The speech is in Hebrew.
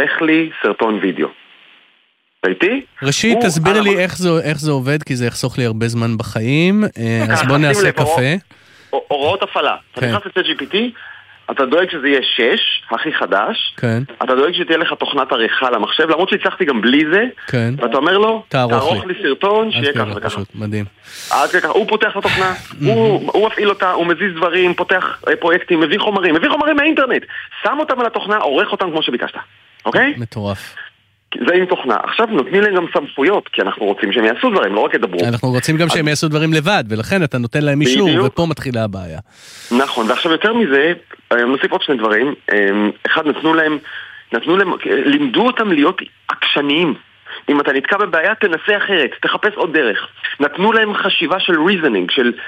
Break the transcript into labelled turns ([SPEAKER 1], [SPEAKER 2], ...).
[SPEAKER 1] עורך לי סרטון וידאו. ראיתי?
[SPEAKER 2] ראשית, תסביר לי איך זה עובד, כי זה יחסוך לי הרבה זמן בחיים, אז בוא נעשה קפה.
[SPEAKER 1] הוראות הפעלה. אתה נכנס ל-ChatGPT, אתה דואג שזה יהיה 6, הכי חדש.
[SPEAKER 2] כן.
[SPEAKER 1] אתה דואג שתהיה לך תוכנת עריכה למחשב, למרות שהצלחתי גם בלי זה.
[SPEAKER 2] כן.
[SPEAKER 1] ואתה אומר לו, תערוך לי סרטון, שיהיה ככה וככה.
[SPEAKER 2] פשוט, מדהים.
[SPEAKER 1] הוא פותח את התוכנה, הוא מפעיל אותה, הוא מזיז דברים, פותח פרויקטים, מביא חומרים מהאינטרנט. שם אותם על התוכנה, עורך אותם כמו שביקשת. אוקיי?
[SPEAKER 2] מטורף.
[SPEAKER 1] זה עם תוכנה. עכשיו נותנים להם גם סמכויות, כי אנחנו רוצים שהם יעשו דברים, לא רק ידברו.
[SPEAKER 2] אנחנו רוצים גם שהם יעשו דברים לבד, ולכן אתה נותן להם אישור, ופה מתחילה הבעיה.
[SPEAKER 1] נכון, ועכשיו יותר מזה, נוסיף עוד שני דברים. אחד, לימדו אותם להיות עקשניים. אם אתה נתקע בבעיה, תנסה אחרת, תחפש עוד דרך. נתנו להם חשיבה של reasoning, של